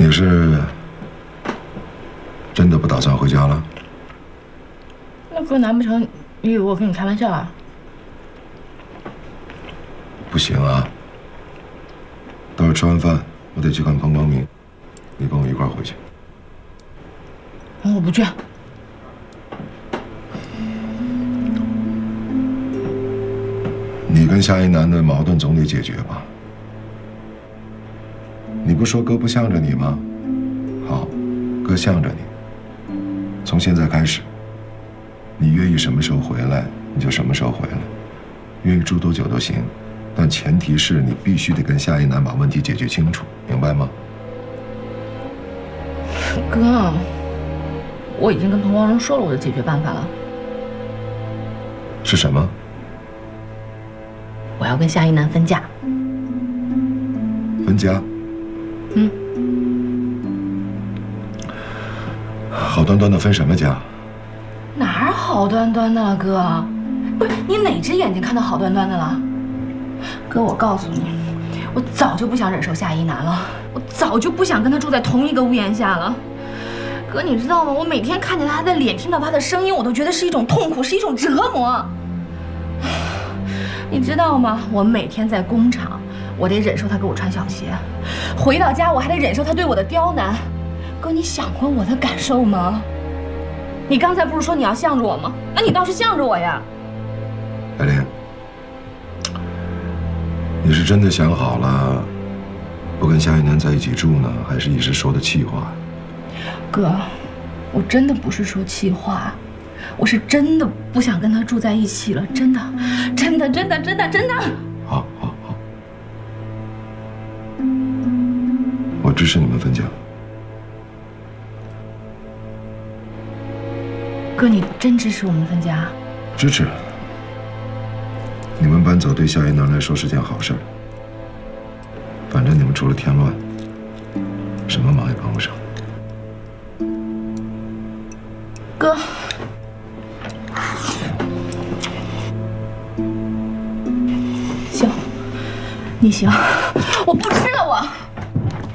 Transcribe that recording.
你是真的不打算回家了？ 那哥，难不成你以为我跟你开玩笑啊？ 不行啊！待会儿吃完饭，我得去看彭光明，你跟我一块儿回去。 我不去。 你跟夏一楠的矛盾总得解决吧？你不说哥不向着你吗？好，哥向着你。从现在开始，你愿意什么时候回来你就什么时候回来，愿意住多久都行，但前提是你必须得跟夏一楠把问题解决清楚，明白吗？ 哥，我已经跟彭光荣说了我的解决办法了。 是什么？ 我要跟夏一楠分家。 分家？ 嗯。 好端端的分什么家？ 哪儿好端端的了，哥？不是你哪只眼睛看到好端端的了？哥，我告诉你，我早就不想忍受夏一楠了，我早就不想跟他住在同一个屋檐下了。哥，你知道吗？我每天看见他的脸，听到他的声音，我都觉得是一种痛苦，是一种折磨。你知道吗？我每天在工厂，我得忍受他给我穿小鞋；回到家，我还得忍受他对我的刁难。哥，你想过我的感受吗？你刚才不是说你要向着我吗？那你倒是向着我呀！ 艾琳，你是真的想好了不跟夏一楠在一起住呢，还是一时说的气话？ 哥，我真的不是说气话，我是真的不想跟他住在一起了，真的，真的，真的，真的，真的。 好，好，好，我支持你们分家。 哥，你真支持我们分家？ 支持。你们搬走对夏一楠来说是件好事儿，反正你们出了添乱，什么忙也帮不上。 哥，行，你行，我不吃。